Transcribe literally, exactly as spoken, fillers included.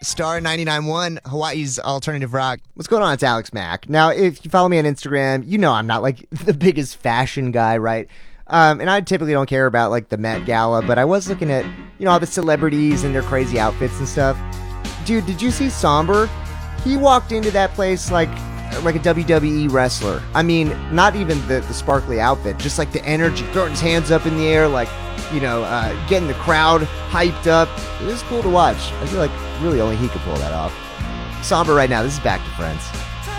Star ninety-nine point one, Hawaii's alternative rock. What's going on? It's Alex Mack. Now, if you follow me on Instagram, you know I'm not like the biggest fashion guy, right? Um, and I typically don't care about like the Met Gala, but I was looking at, you know, all the celebrities and their crazy outfits and stuff. Dude, did you see Somber? He walked into that place like like a W W E wrestler. I mean, not even the, the sparkly outfit, just like the energy, throwing his hands up in the air, like, you know, uh, getting the crowd hyped up. It was cool to watch. I feel like really only he could pull that off. Somber right now. This is Back to Friends.